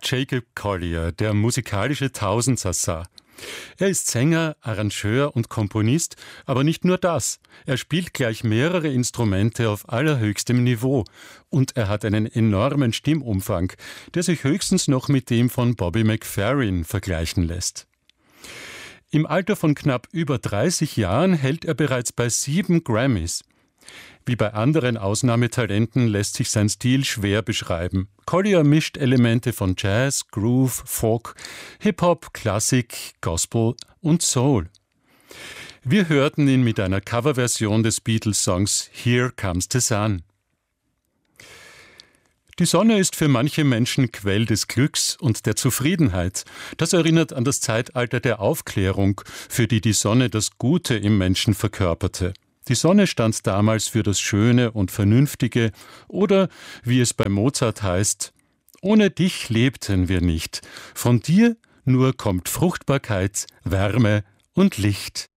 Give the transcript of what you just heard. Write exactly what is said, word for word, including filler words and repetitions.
Jacob Collier, der musikalische Tausendsassa. Er ist Sänger, Arrangeur und Komponist, aber nicht nur das. Er spielt gleich mehrere Instrumente auf allerhöchstem Niveau und er hat einen enormen Stimmumfang, der sich höchstens noch mit dem von Bobby McFerrin vergleichen lässt. Im Alter von knapp über dreißig Jahren hält er bereits bei sieben Grammys. Wie bei anderen Ausnahmetalenten lässt sich sein Stil schwer beschreiben. Collier mischt Elemente von Jazz, Groove, Folk, Hip-Hop, Klassik, Gospel und Soul. Wir hörten ihn mit einer Coverversion des Beatles-Songs Here Comes the Sun. Die Sonne ist für manche Menschen Quell des Glücks und der Zufriedenheit. Das erinnert an das Zeitalter der Aufklärung, für die die Sonne das Gute im Menschen verkörperte. Die Sonne stand damals für das Schöne und Vernünftige oder, wie es bei Mozart heißt, ohne dich lebten wir nicht, von dir nur kommt Fruchtbarkeit, Wärme und Licht.